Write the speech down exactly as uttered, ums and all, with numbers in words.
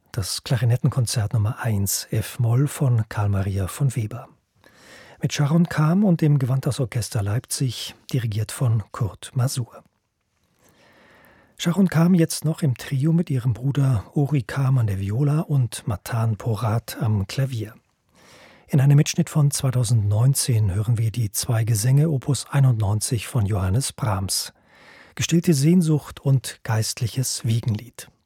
das Klarinettenkonzert Nummer eins F-Moll von Carl Maria von Weber. Mit Sharon Kam und dem Gewandhausorchester Leipzig, dirigiert von Kurt Masur. Sharon Kam jetzt noch im Trio mit ihrem Bruder Ori Kam an der Viola und Matan Porat am Klavier. In einem Mitschnitt von zweitausendneunzehn hören wir die zwei Gesänge Opus einundneunzig von Johannes Brahms. Gestillte Sehnsucht und geistliches Wiegenlied.